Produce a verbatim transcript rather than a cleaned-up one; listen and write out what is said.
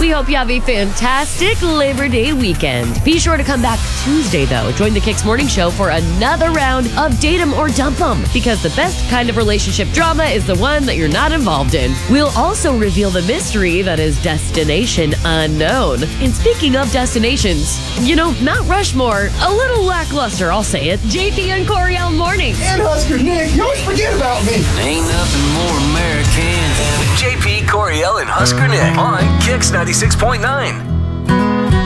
We hope you have a fantastic Labor Day weekend. Be sure to come back Tuesday, though. Join the Kicks Morning Show for another round of Date 'em or Dump 'em, because the best kind of relationship drama is the one that you're not involved in. We'll also reveal the mystery that is Destination Unknown. And speaking of destinations, you know, Mount Rushmore, a little lackluster, I'll say it. J P and Coriel mornings. And Husker Nick, you always forget about me. Ain't nothing more American than J P, Coriel, and Husker Nick on Kicks ninety-six point nine.